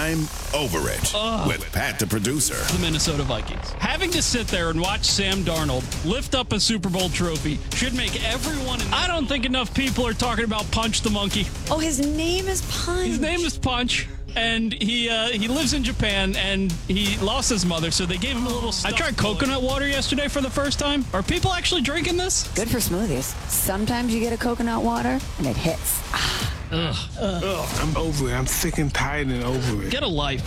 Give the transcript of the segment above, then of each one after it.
I'm over it with Pat the producer. The Minnesota Vikings. Having to sit there and watch Sam Darnold lift up a Super Bowl trophy should make everyone. I don't think enough people are talking about Punch the Monkey. Oh, his name is Punch. His name is Punch. And he lives in Japan, and he lost his mother, so they gave him a little stuff. I tried coconut water yesterday for the first time. Are people actually drinking this? Good for smoothies. Sometimes you get a coconut water, and it hits. I'm over it. I'm sick and tired and over it. Get a life.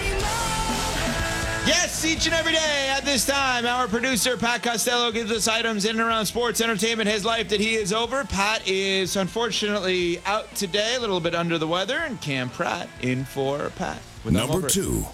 Yes, each and every day at this time, our producer, Pat Costello, gives us items in and around sports, entertainment, his life that he is over. Pat is unfortunately out today, a little bit under the weather, and Cam Pratt in for Pat. Number 2.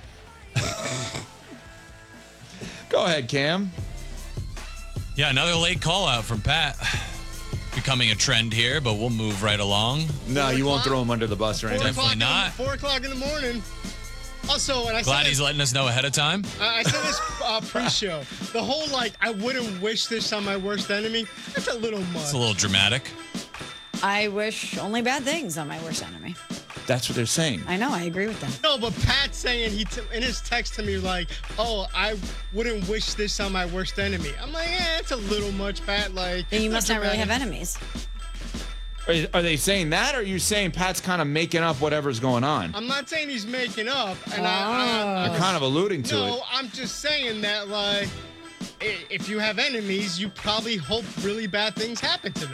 Go ahead, Cam. Yeah, another late call out from Pat. Becoming a trend here, but we'll move right along. No, you won't throw him under the bus or anything. Definitely not. 4 o'clock in the morning. Also, and I Glad said he's letting us know ahead of time. I said this pre-show. The whole, I wouldn't wish this on my worst enemy, that's a little much. It's a little dramatic. I wish only bad things on my worst enemy. That's what they're saying. I know, I agree with that. No, but Pat's saying, in his text to me, I wouldn't wish this on my worst enemy. I'm like, that's a little much, Pat. Then you must not really have enemies. Are they saying that, or are you saying Pat's kind of making up whatever's going on? I'm not saying he's making up, and I'm kind of alluding to it. No, I'm just saying that, if you have enemies, you probably hope really bad things happen to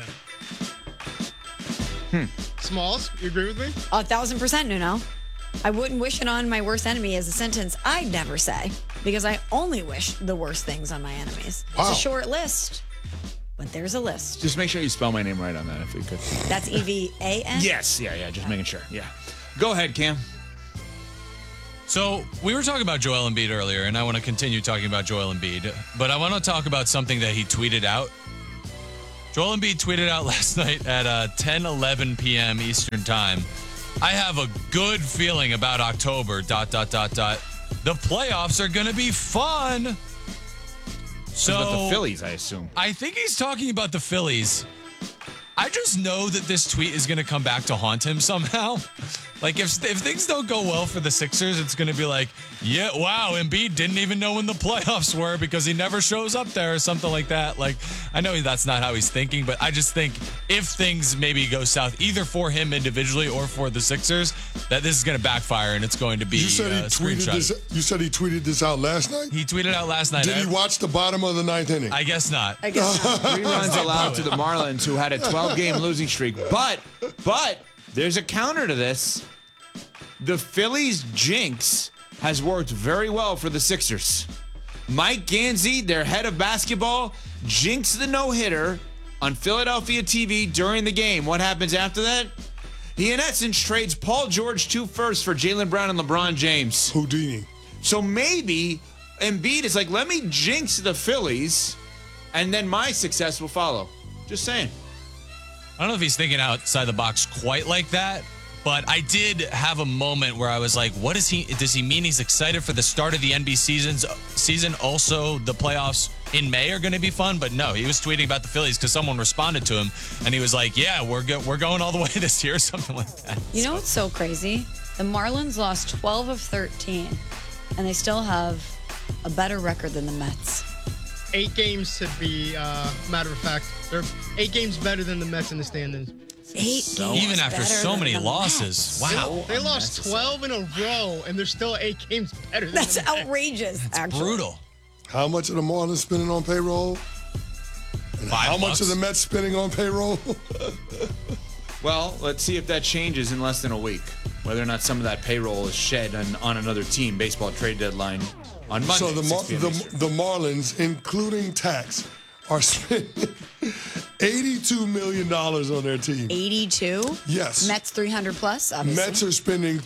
them. Smalls, you agree with me? 1,000%, Nuno. I wouldn't wish it on my worst enemy as a sentence I'd never say, because I only wish the worst things on my enemies. Wow. It's a short list, but there's a list. Just make sure you spell my name right on that if we could. That's EVAN? Yes, yeah, just making sure. Yeah. Go ahead, Cam. So we were talking about Joel Embiid earlier, and I want to continue talking about Joel Embiid, but I want to talk about something that he tweeted out. Joel Embiid tweeted out last night at 10:11 p.m. Eastern Time. I have a good feeling about October, ... The playoffs are going to be fun. So about the Phillies, I assume. I think he's talking about the Phillies. I just know that this tweet is going to come back to haunt him somehow. If things don't go well for the Sixers, it's going to be like, yeah, wow, Embiid didn't even know when the playoffs were because he never shows up there or something like that. I know that's not how he's thinking, but I just think if things maybe go south, either for him individually or for the Sixers, that this is going to backfire and it's going to be You said he tweeted this. You said he tweeted this out last night? He tweeted out last night. Did he watch the bottom of the 9th inning? I guess not. 3 runs allowed to the Marlins, who had a 12-game losing streak. But there's a counter to this. The Phillies jinx has worked very well for the Sixers. Mike Gansey, their head of basketball, jinxed the no-hitter on Philadelphia TV during the game. What happens after that? He, in essence, trades Paul George 2 firsts for Jaylen Brown and LeBron James. Houdini. So maybe Embiid is like, let me jinx the Phillies, and then my success will follow. Just saying. I don't know if he's thinking outside the box quite like that, but I did have a moment where I was like, what does he mean he's excited for the start of the NBA season? Also, the playoffs in May are going to be fun, but no, he was tweeting about the Phillies because someone responded to him, and he was like, yeah, we're going all the way this year, or something like that. You know what's so crazy? The Marlins lost 12 of 13, and they still have a better record than the Mets. 8 games to be, matter of fact. They're 8 games better than the Mets in the standings. 8 games even after so many losses. Wow. They lost 12 in a row, and they're still 8 games better than That's the Mets. outrageous, That's actually. brutal. How much are the Marlins spending on payroll? And how much are the Mets spending on payroll? Well, let's see if that changes in less than a week. Whether or not some of that payroll is shed on another team. Baseball trade deadline on Monday. So the Marlins, including tax, are spending $82 million on their team. 82? Yes. Mets 300 plus, obviously. Mets are spending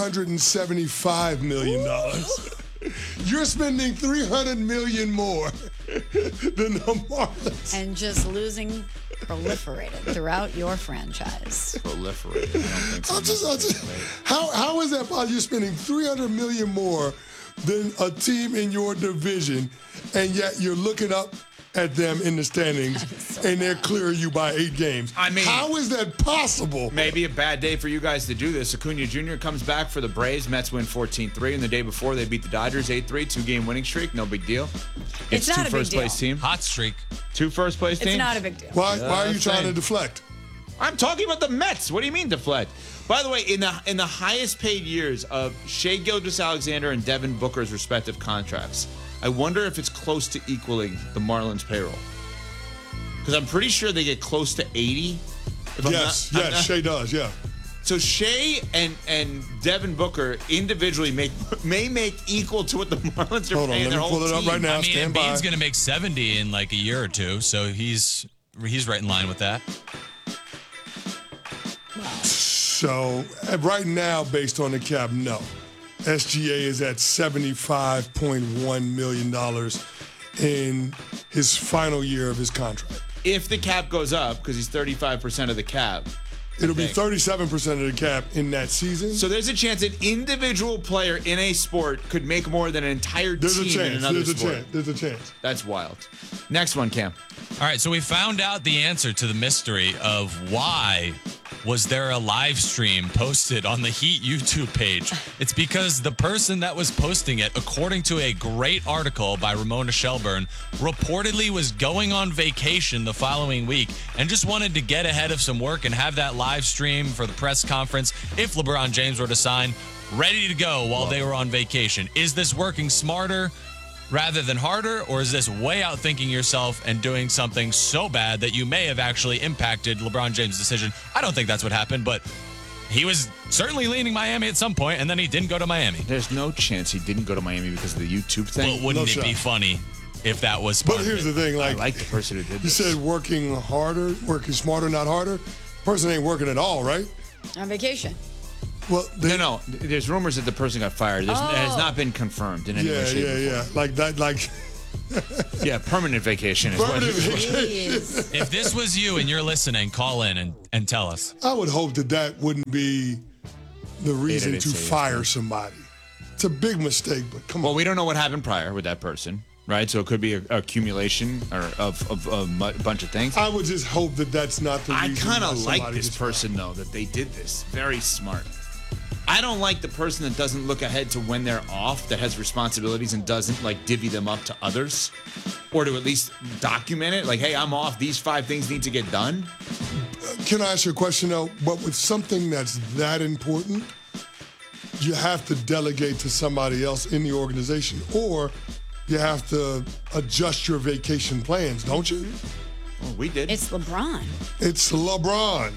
$375 million. You're spending $300 million more than the Marlins. And just losing proliferated throughout your franchise. Proliferated. I don't think so. How is that possible? You're spending $300 million more than a team in your division, and yet you're looking up at them in the standings, and they're clear you by 8 games. I mean, how is that possible? Maybe a bad day for you guys to do this. Acuna Jr. comes back for the Braves. Mets win 14-3, and the day before they beat the Dodgers 8-3, 2-game winning streak. No big deal. It's not a big first place deal. team. Hot streak. 2 first place teams. It's not a big deal. Why are you trying to same. deflect? I'm talking about the Mets. What do you mean deflect? By the way, in the highest paid years of Shea Gilgeous-Alexander and Devin Booker's respective contracts, I wonder if it's close to equaling the Marlins payroll. Because I'm pretty sure they get close to 80. Yes, Shea does, yeah. So Shea and Devin Booker individually may make equal to what the Marlins are Hold on, paying let their me whole pull it up team. right now. I mean, Stand by. Embiid's going to make 70 in like a year or two, so he's right in line with that. So right now, based on the cap, no. SGA is at $75.1 million in his final year of his contract. If the cap goes up, because he's 35% of the cap. It'll be 37% of the cap in that season. So there's a chance an individual player in a sport could make more than an entire team in another sport. There's a chance. That's wild. Next one, Cam. All right, so we found out the answer to the mystery of why was there a live stream posted on the Heat YouTube page. It's because the person that was posting it, according to a great article by Ramona Shelburne, reportedly was going on vacation the following week and just wanted to get ahead of some work and have that live stream for the press conference if LeBron James were to sign, ready to go while they were on vacation. Is this working smarter rather than harder, or is this way out thinking yourself and doing something so bad that you may have actually impacted LeBron James' decision? I don't think that's what happened, but he was certainly leaning Miami at some point, and then he didn't go to Miami. There's no chance he didn't go to Miami because of the YouTube thing. But wouldn't No it be shot. funny if that was But part of here's it? the thing, I like the person who did you this. said working harder, working smarter, not harder. Person ain't working at all, right? On vacation. Well, No. There's rumors that the person got fired. It has not been confirmed in any way, shape, or form. Yeah. Like that, like Yeah, permanent vacation is what permanent it is. Jeez. If this was you and you're listening, call in and tell us. I would hope that wouldn't be the reason didn't to say yes, fire no. somebody. It's a big mistake, but come Well, on. we don't know what happened prior with that person, right? So it could be an accumulation of a bunch of things. I would just hope that that's not the I reason. kind why of like somebody this gets fired. person, though, that they did this. Very smart. I don't like the person that doesn't look ahead to when they're off, that has responsibilities and doesn't like divvy them up to others, or to at least document it. Like, hey, I'm off. These 5 things need to get done. Can I ask you a question though? But with something that's that important, you have to delegate to somebody else in the organization, or you have to adjust your vacation plans, don't you? Well, we did. It's LeBron. It's LeBron.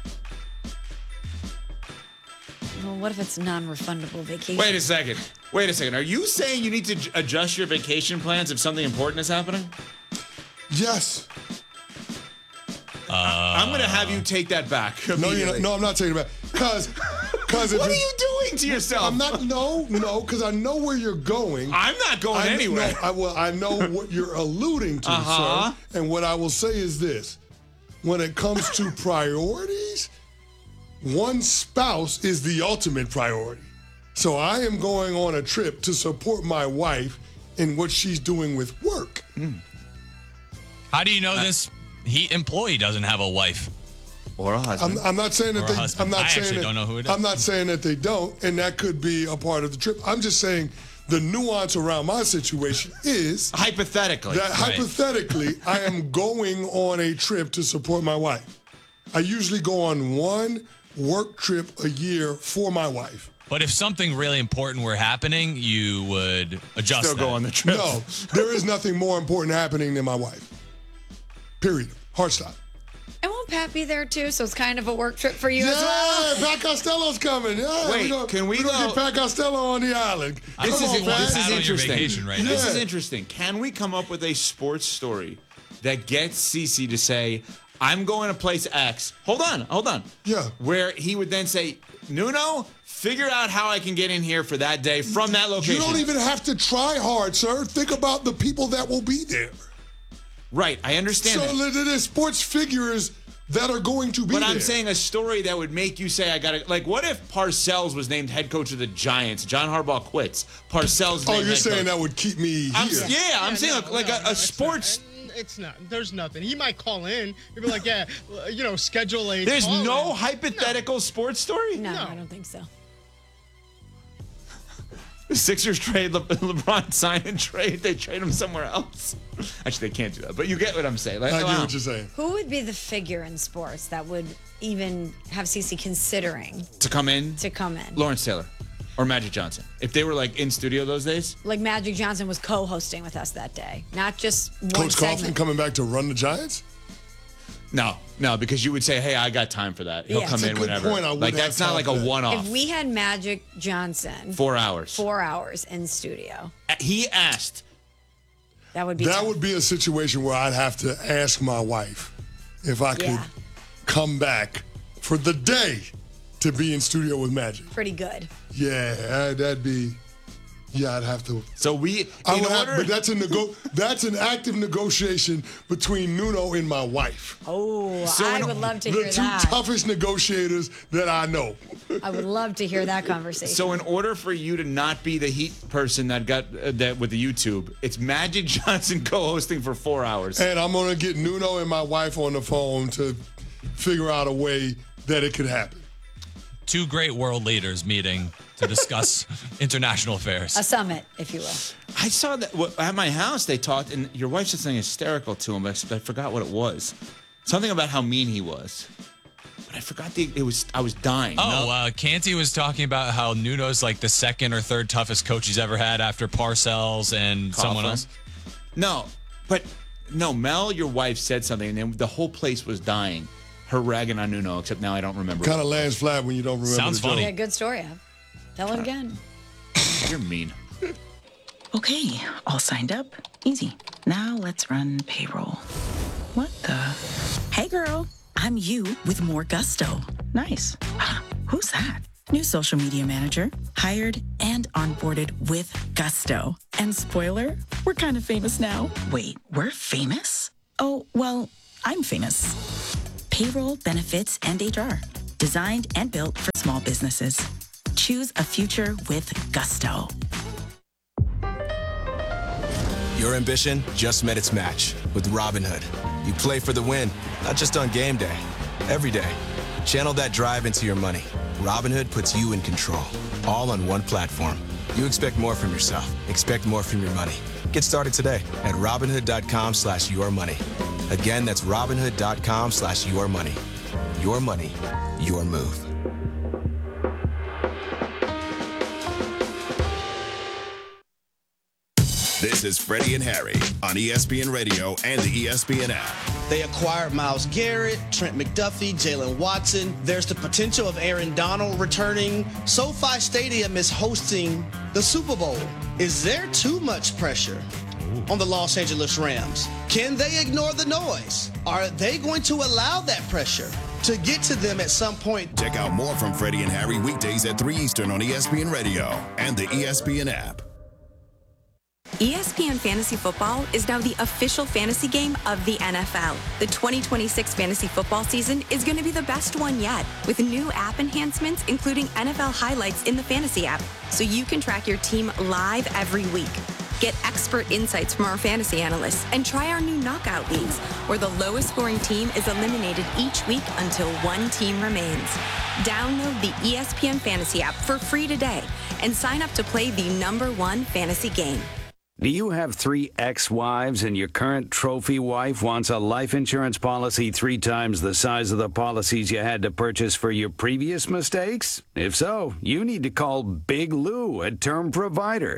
Well, what if it's non-refundable vacation? Wait a second. Are you saying you need to adjust your vacation plans if something important is happening? Yes. I'm going to have you take that back. No, you're not, immediately. no, I'm not taking it back. Because What are you doing to yourself? I'm not. No, because I know where you're going. I'm not going anywhere. I know what you're alluding to, Uh-huh. sir. And what I will say is this: when it comes to priorities, one spouse is the ultimate priority. So I am going on a trip to support my wife in what she's doing with work. How do you know this Heat employee doesn't have a wife? Or a husband. I'm not saying that Or a they. husband. I'm not I saying actually that, don't know who it is. I'm not saying that they don't, and that could be a part of the trip. I'm just saying the nuance around my situation is Hypothetically. that hypothetically I am going on a trip to support my wife. I usually go on one work trip a year for my wife. But if something really important were happening, you would adjust Still that. go on the trip. No, there is nothing more important happening than my wife. Period. Hard stop. And won't Pat be there too? So it's kind of a work trip for you as Yeah, well. Pat Costello's coming. Yeah, Wait, can we we're gonna go- get Pat Costello on the island? I This don't is know what's this is out on your interesting. vacation right now. This is Yeah. interesting. Can we come up with a sports story that gets Cece to say, "I'm going to place X"? Hold on. Yeah. Where he would then say, "Nuno, figure out how I can get in here for that day from that You location." don't even have to try hard, sir. Think about the people that will be there. Right, I understand So that. there's sports figures that are going to be But there. I'm saying a story that would make you say, I gotta, like, what if Parcells was named head coach of the Giants? John Harbaugh quits. Parcells is Oh, named you're head saying coach. that would keep me here. I'm saying like a sports it's not. There's nothing. He might call in. He'd be like, yeah, schedule a. There's call-in. no hypothetical sports story? No, I don't think so. The Sixers trade LeBron, sign and trade. They trade him somewhere else. Actually, they can't do that. But you get what I'm saying. Like, I get what you're saying. Who would be the figure in sports that would even have CeCe considering To come in? Lawrence Taylor or Magic Johnson. If they were like in studio those days. Like Magic Johnson was co-hosting with us that day, not just one Coach segment. Coughlin coming back to run the Giants? No, because you would say, hey, I got time for that. He'll Yeah. come That's a in good whenever. point. I would Like, have that's not time like for a that. one-off. If we had Magic Johnson 4 hours. 4 hours in studio, He asked. that would be That tough. would be a situation where I'd have to ask my wife if I could Yeah. come back for the day to be in studio with Magic. pretty good. Yeah, that'd be. Yeah, I'd have to. So we, I in would have, order, but that's an active negotiation between Nuno and my wife. Oh, So I in- would love to The hear two that. toughest negotiators that I know. I would love to hear that conversation. so in order for you to not be the Heat person that got that with the YouTube, it's Magic Johnson co-hosting for 4 hours. And I'm going to get Nuno and my wife on the phone to figure out a way that it could happen. Two great world leaders meeting to discuss international affairs. a summit, if you will. I saw that at my house. They talked, and your wife said something hysterical to him. But I forgot what it was. Something about how mean he was. But I forgot it was. I was dying. Canty was talking about how Nuno's like the second or third toughest coach he's ever had after Parcells and someone Coughlin. else. No, Mel, your wife said something, and then the whole place was dying. Her ragging on Nuno, except now I don't remember. Kind of lands flat when you don't remember Sounds the funny. Yeah, joke. good story. Ab. Tell it again. You're mean. Okay, all signed up. Easy. Now let's run payroll. What the? Hey girl, I'm you with more gusto. Nice. Who's that? New social media manager, hired and onboarded with gusto. And spoiler, we're kind of famous now. Wait, we're famous? Oh, well, I'm famous. Payroll, benefits, and HR. Designed and built for small businesses. Choose a future with gusto. Your ambition just met its match with Robinhood. You play for the win, not just on game day, every day. Channel that drive into your money. Robinhood puts you in control, all on one platform. You expect more from yourself. Expect more from your money. Get started today at Robinhood.com/yourmoney. Again, that's Robinhood.com/yourmoney. Your money, your move. This is Freddie and Harry on ESPN Radio and the ESPN app. They acquired Myles Garrett, Trent McDuffie, Jalen Watson. There's the potential of Aaron Donald returning. SoFi Stadium is hosting the Super Bowl. Is there too much pressure on the Los Angeles Rams? Can they ignore the noise? Are they going to allow that pressure to get to them at some point? Check out more from Freddie and Harry weekdays at 3 Eastern on ESPN Radio and the ESPN app. ESPN Fantasy Football is now the official fantasy game of the NFL. The 2026 fantasy football season is going to be the best one yet, with new app enhancements, including NFL highlights in the fantasy app, so you can track your team live every week. Get expert insights from our fantasy analysts and try our new knockout leagues, where the lowest scoring team is eliminated each week until one team remains. Download the ESPN Fantasy app for free today and sign up to play the #1 fantasy game. Do you have 3 ex-wives and your current trophy wife wants a life insurance policy 3 times the size of the policies you had to purchase for your previous mistakes? If so, you need to call Big Lou at Term Provider,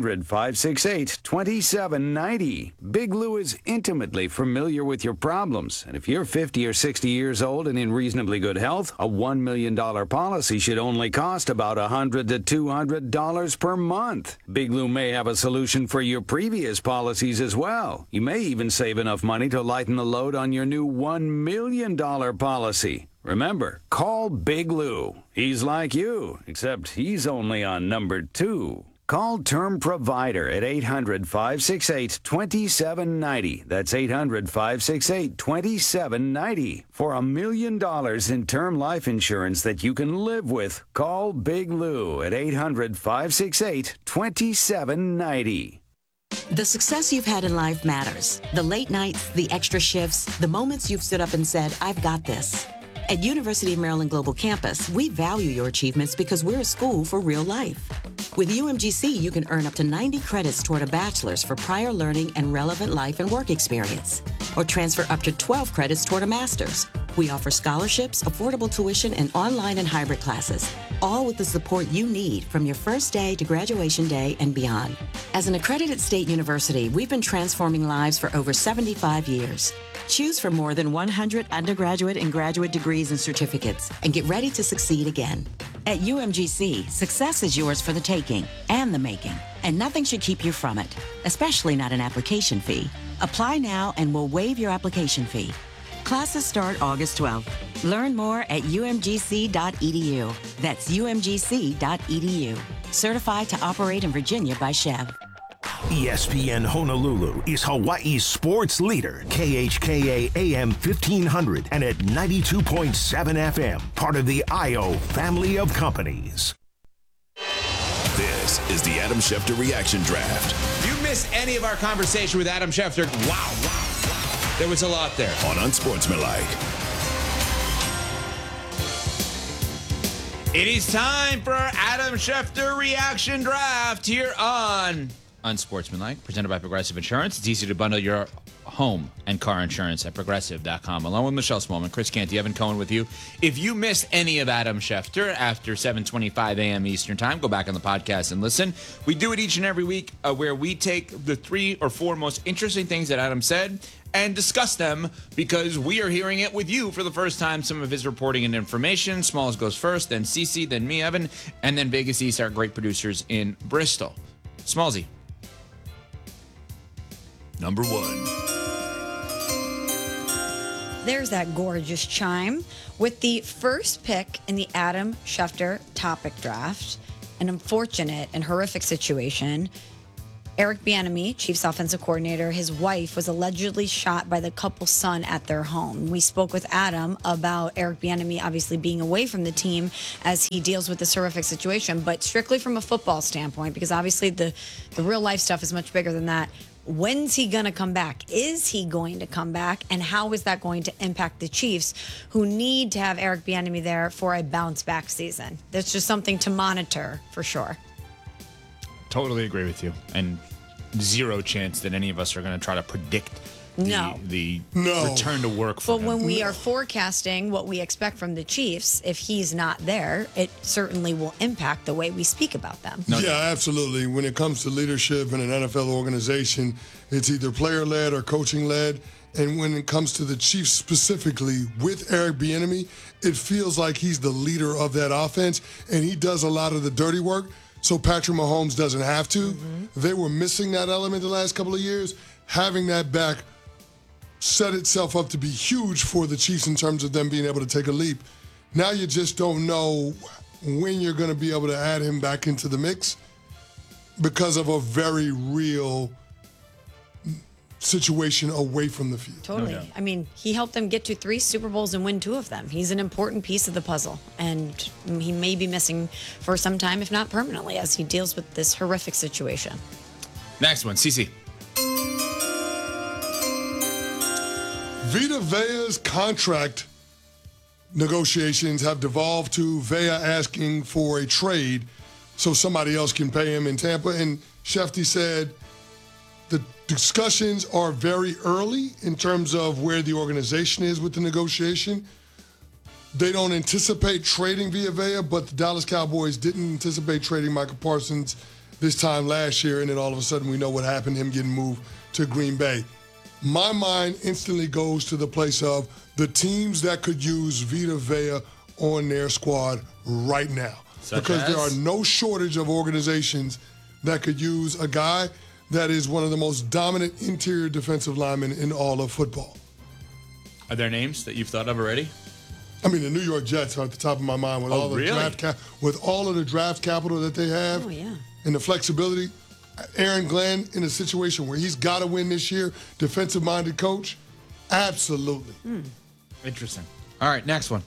800-568-2790. Big Lou is intimately familiar with your problems, and if you're 50 or 60 years old and in reasonably good health, a $1 million policy should only cost about $100 to $200 per month. Big Lou may have a solution for your previous policies as well. You may even save enough money to lighten the load on your new $1 million policy. Remember, call Big Lou. He's like you, except he's only on number 2. Call Term Provider at 800-568-2790. That's 800-568-2790. For $1 million in term life insurance that you can live with, call Big Lou at 800-568-2790. The success you've had in life matters. The late nights, the extra shifts, the moments you've stood up and said, I've got this. At University of Maryland Global Campus, we value your achievements because we're a school for real life. With UMGC, you can earn up to 90 credits toward a bachelor's for prior learning and relevant life and work experience, or transfer up to 12 credits toward a master's. We offer scholarships, affordable tuition, and online and hybrid classes, all with the support you need from your first day to graduation day and beyond. As an accredited state university, we've been transforming lives for over 75 years. Choose from more than 100 undergraduate and graduate degrees and certificates, and get ready to succeed again. At UMGC, success is yours for the taking and the making, and nothing should keep you from it, especially not an application fee. Apply now and we'll waive your application fee. Classes start August 12th. Learn more at umgc.edu. That's umgc.edu. Certified to operate in Virginia by Chev. ESPN Honolulu is Hawaii's sports leader, KHKA AM 1500 and at 92.7 FM, part of the IO family of companies. This is the Adam Schefter Reaction Draft. If you missed any of our conversation with Adam Schefter, wow. There was a lot there. On Unsportsmanlike. It is time for our Adam Schefter Reaction Draft here on Unsportsmanlike, presented by Progressive Insurance. It's easy to bundle your home and car insurance at Progressive.com. Along with Michelle Smallman, Chris Canty, Evan Cohen with you. If you missed any of Adam Schefter after 7:25 a.m. Eastern Time, go back on the podcast and listen. We do it each and every week where we take the 3 or 4 most interesting things that Adam said and discuss them because we are hearing it with you for the first time, some of his reporting and information. Smalls goes first, then Cece, then me, Evan, and then Vegas East, our great producers in Bristol. Smallsy. Number 1. There's that gorgeous chime with the first pick in the Adam Schefter topic draft. An unfortunate and horrific situation. Eric Bieniemy, Chiefs offensive coordinator, his wife was allegedly shot by the couple's son at their home. We spoke with Adam about Eric Bieniemy obviously being away from the team as he deals with this horrific situation, but strictly from a football standpoint, because obviously the real life stuff is much bigger than that. When's he going to come back? Is he going to come back? And how is that going to impact the Chiefs, who need to have Eric Bieniemy there for a bounce back season? That's just something to monitor for sure. Totally agree with you. And zero chance that any of us are going to try to predict the return to work for him. But when we are forecasting what we expect from the Chiefs, if he's not there, it certainly will impact the way we speak about them. Absolutely. When it comes to leadership in an NFL organization, it's either player-led or coaching-led. And when it comes to the Chiefs specifically with Eric Bieniemy, it feels like he's the leader of that offense, and he does a lot of the dirty work. So Patrick Mahomes doesn't have to. Mm-hmm. They were missing that element the last couple of years. Having that back set itself up to be huge for the Chiefs in terms of them being able to take a leap. Now you just don't know when you're going to be able to add him back into the mix because of a very real situation away from the field. Totally. I mean, he helped them get to 3 Super Bowls and win 2 of them. He's an important piece of the puzzle, and he may be missing for some time, if not permanently, as he deals with this horrific situation. Next one, Cece. Vita Vea's contract negotiations have devolved to Vea asking for a trade so somebody else can pay him in Tampa. And Shefty said the discussions are very early in terms of where the organization is with the negotiation. They don't anticipate trading Vita Vea, but the Dallas Cowboys didn't anticipate trading Michael Parsons this time last year, and then all of a sudden we know what happened, him getting moved to Green Bay. My mind instantly goes to the place of the teams that could use Vita Vea on their squad right now. Because there are no shortage of organizations that could use a guy that is one of the most dominant interior defensive linemen in all of football. Are there names that you've thought of already? I mean, the New York Jets are at the top of my mind with all the with all of the draft capital that they have and the flexibility. Aaron Glenn in a situation where he's got to win this year, defensive-minded coach, absolutely. Interesting. All right, next one.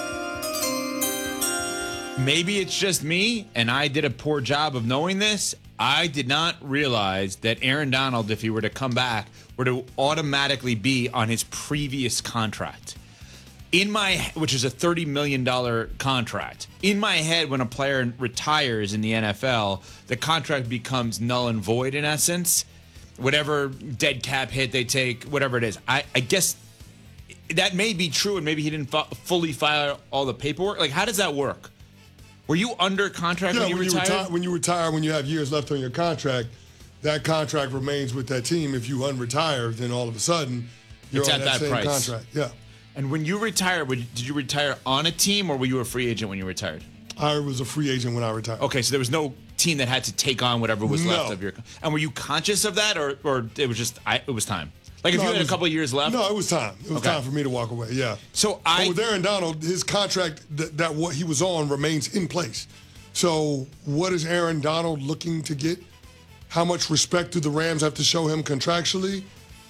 Maybe it's just me, and I did a poor job of knowing this. I did not realize that Aaron Donald, if he were to come back, were to automatically be on his previous contract. Which is a $30 million contract. In my head, when a player retires in the NFL, the contract becomes null and void in essence. Whatever dead cap hit they take, whatever it is. I guess that may be true, and maybe he didn't fully file all the paperwork. Like, how does that work? Were you under contract when you retired? When you retire, when you have years left on your contract, that contract remains with that team. If you unretire, then all of a sudden, you're it's on at that same price. contract. Yeah. And when you retired, did you retire on a team, or were you a free agent when you retired? I was a free agent when I retired. Okay, so there was no team that had to take on whatever was left of your. And were you conscious of that, or it was just it was time? Like if you had a couple of years left. No, it was time. It was time for me to walk away. Yeah. So with Aaron Donald, his contract that what he was on remains in place. So what is Aaron Donald looking to get? How much respect do the Rams have to show him contractually?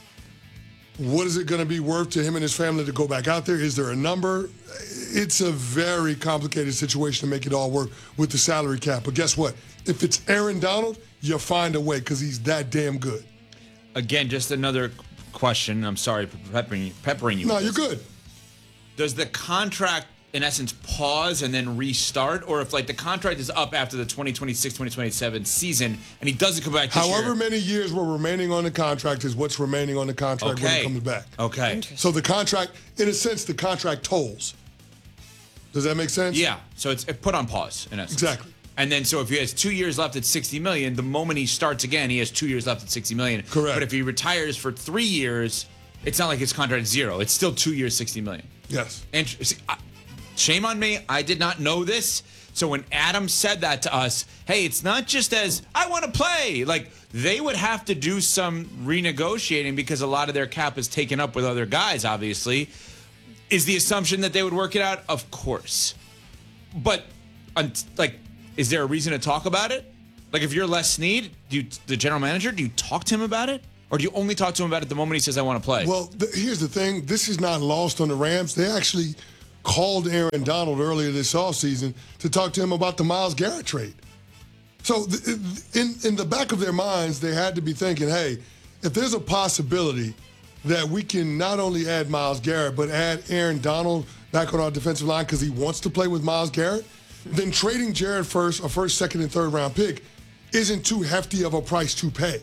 What is it going to be worth to him and his family to go back out there? Is there a number? It's a very complicated situation to make it all work with the salary cap. But guess what? If it's Aaron Donald, you'll find a way because he's that damn good. Again, just another question. I'm sorry for peppering you. No, you're good. Does the contract, in essence, pause and then restart? Or if, like, the contract is up after the 2026-2027 season and he doesn't come back this year? However many years we're remaining on the contract is what's remaining on the contract when it comes back. Okay. So the contract, in a sense, the contract tolls. Does that make sense? Yeah. So it's put on pause, in essence. Exactly. And then, so if he has 2 years left at $60 million, the moment he starts again, he has 2 years left at $60 million. Correct. But if he retires for 3 years, it's not like his contract is zero. It's still 2 years, $60 million. Yes. Shame on me. I did not know this. So when Adam said that to us, hey, it's not just as, I want to play. Like, they would have to do some renegotiating because a lot of their cap is taken up with other guys, obviously. Is the assumption that they would work it out? Of course. But, like, is there a reason to talk about it? Like, if you're Les Snead, the general manager, do you talk to him about it? Or do you only talk to him about it the moment he says, I want to play? Well, here's the thing. This is not lost on the Rams. They actually called Aaron Donald earlier this offseason to talk to him about the Myles Garrett trade. So in the back of their minds, they had to be thinking, hey, if there's a possibility that we can not only add Myles Garrett, but add Aaron Donald back on our defensive line because he wants to play with Myles Garrett, then trading Jared first, a first, second, and third round pick isn't too hefty of a price to pay.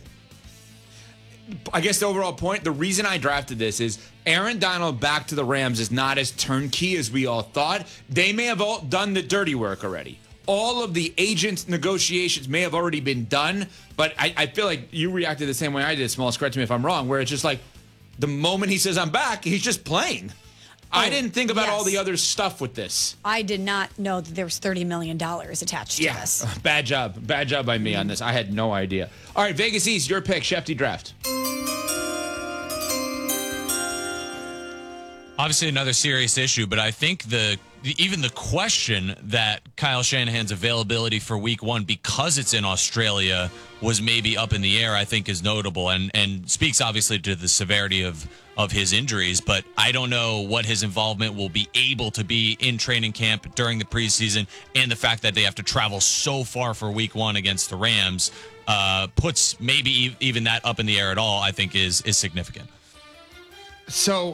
I guess the overall point, the reason I drafted this is Aaron Donald back to the Rams is not as turnkey as we all thought. They may have all done the dirty work already. All of the agents' negotiations may have already been done, but I feel like you reacted the same way I did, Smalls, correct me if I'm wrong, where it's just like the moment he says I'm back, he's just playing. I didn't think about all the other stuff with this. I did not know that there was $30 million attached to this. Bad job. Bad job by me on this. I had no idea. All right, Vegas East, your pick, Shefty draft. Obviously another serious issue, but I think even the question that Kyle Shanahan's availability for week 1 because it's in Australia was maybe up in the air, I think is notable and speaks obviously to the severity of his injuries, but I don't know what his involvement will be able to be in training camp during the preseason, and the fact that they have to travel so far for week 1 against the Rams puts maybe even that up in the air at all, I think is significant. So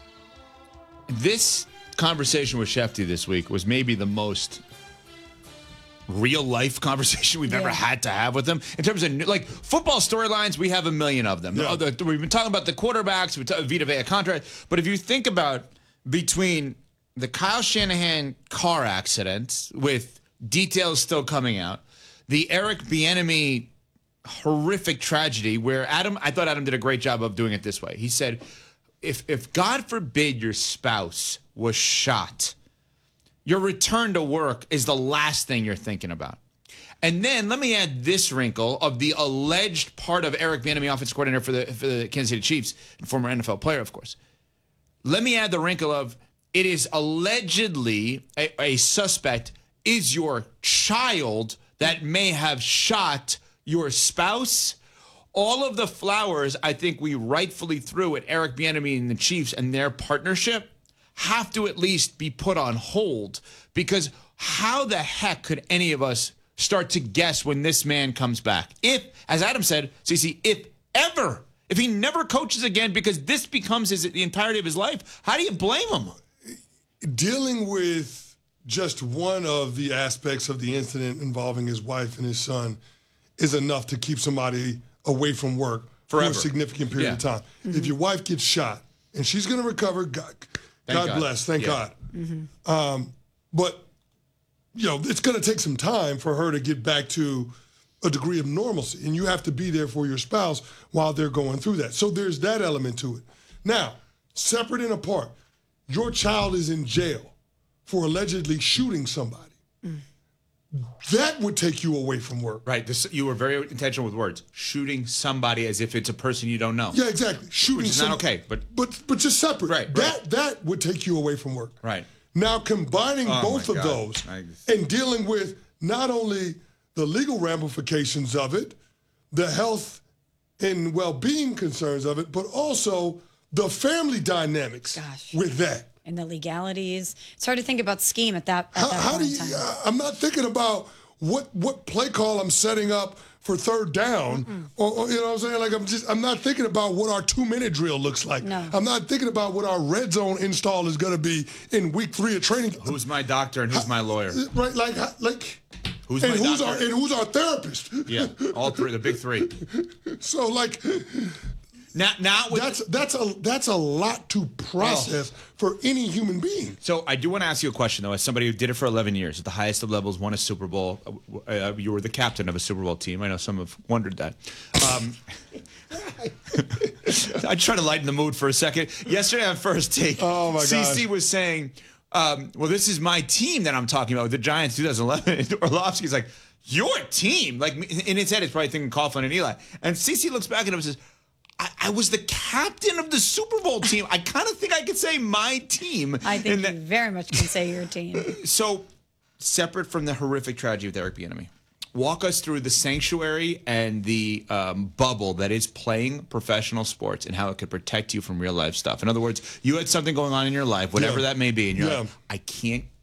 this conversation with Shefty this week was maybe the most real life conversation we've ever had to have with him in terms of like football storylines. We have a million of them. Yeah. We've been talking about the quarterbacks, Vita Vea contract, but if you think about between the Kyle Shanahan car accident with details still coming out, the Eric Bieniemy horrific tragedy where I thought Adam did a great job of doing it this way. He said, if God forbid your spouse was shot, your return to work is the last thing you're thinking about. And then let me add this wrinkle of the alleged part of Eric Bieniemy, offensive coordinator for the Kansas City Chiefs, and former NFL player, of course. Let me add the wrinkle of it is allegedly a suspect is your child that may have shot your spouse. All of the flowers I think we rightfully threw at Eric Bieniemy and the Chiefs and their partnership have to at least be put on hold, because how the heck could any of us start to guess when this man comes back? If, as Adam said, CC, if he never coaches again because this becomes the entirety of his life, how do you blame him? Dealing with just one of the aspects of the incident involving his wife and his son is enough to keep somebody away from work Forever. for a significant period of time. If your wife gets shot and she's going to recover, God bless, thank God. But, it's going to take some time for her to get back to a degree of normalcy, and you have to be there for your spouse while they're going through that. So there's that element to it. Now, separate and apart, your child is in jail for allegedly shooting somebody. That would take you away from work. Right. You were very intentional with words. Shooting somebody as if it's a person you don't know. Yeah, exactly. Shooting Which is not okay. But just separate. Right. That would take you away from work. Right. Now combining both of God. those and dealing with not only the legal ramifications of it, the health and well-being concerns of it, but also the family dynamics with that. And the legalities. It's hard to think about scheme at that How point do you? in time. I'm not thinking about what play call I'm setting up for third down, or you know what I'm saying? Like I'm not thinking about what our 2-minute drill looks like. No. I'm not thinking about what our red zone install is going to be in week 3 of training. Who's my doctor and who's my lawyer? Right, like who's my doctor? Who's our therapist? Yeah, all three, the big three. So like. Now that's a lot to process for any human being. So I do want to ask you a question, though. As somebody who did it for 11 years, at the highest of levels, won a Super Bowl. You were the captain of a Super Bowl team. I know some have wondered that. I try to lighten the mood for a second. Yesterday on First Take, CC was saying, well, this is my team that I'm talking about, the Giants 2011. Orlovsky's like, your team? Like, in his head, it's probably thinking Coughlin and Eli. And CC looks back at him and says, I was the captain of the Super Bowl team. I kind of think I could say my team. I think you very much can say your team. So, separate from the horrific tragedy with Eric Bieniemy, walk us through the sanctuary and the bubble that is playing professional sports and how it could protect you from real life stuff. In other words, you had something going on in your life, whatever that may be, and you're like, I can't